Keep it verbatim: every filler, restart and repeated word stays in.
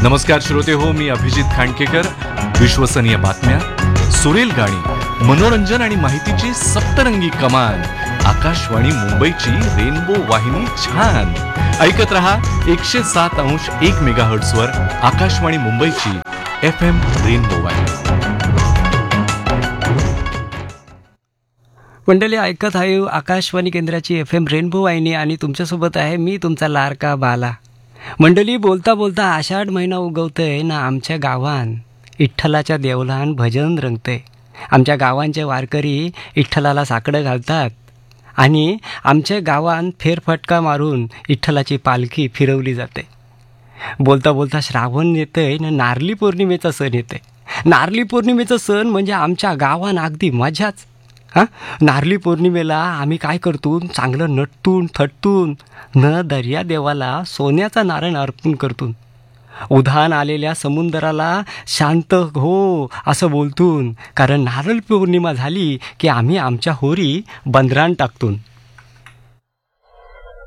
नमस्कार श्रोते हो, मी अभिजित खांडकेकर. विश्वसनीय बातम्या, सुरेल गाणी, मनोरंजन आणि माहितीची सप्तरंगी कमान. आकाशवाणी मुंबईची रेनबो वाहिनी छान ऐकत रहा. एकशे सात अंश एक मेगाहर्ट्झ वर आकाशवाणी मुंबईची एफ एम रेनबो वाहिनी. मंडळी ऐकत आहे आकाशवाणी केंद्राची एफ एम रेनबो वाहिनी आणि तुमच्यासोबत आहे मी तुमचा लाडका बाला. मंडळी, बोलता बोलता आषाढ महिना उगवतंय ना आमच्या गावान विठ्ठलाच्या देवलान भजन रंगतंय. आमच्या गावांचे वारकरी विठ्ठलाला साकडं घालतात आणि आमच्या गावान फेरफटका मारून विठ्ठलाची पालखी फिरवली जाते. बोलता बोलता श्रावण येतंय ना नारळी पौर्णिमेचा सण येतंय. नारळी पौर्णिमेचा सण म्हणजे आमच्या गावान अगदी मजाच. हां, नारळी पौर्णिमेला आम्ही काय करतो, चांगलं नटतून थटतून न दर्या देवाला सोन्याचा नारळ अर्पण करतून, उधाण आलेल्या समुद्राला शांत हो असं बोलतून. कारण नारळ पौर्णिमा झाली की आम्ही आमच्या होरी बंदरान टाकतून.